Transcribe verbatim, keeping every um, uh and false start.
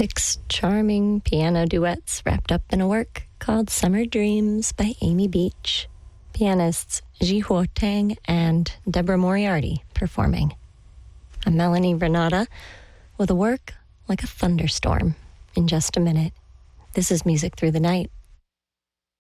Six charming piano duets wrapped up in a work called Summer Dreams by Amy Beach. Pianists Ji Huo Tang and Deborah Moriarty performing. I'm Melanie Renata with a work like a thunderstorm in just a minute. This is Music Through the Night.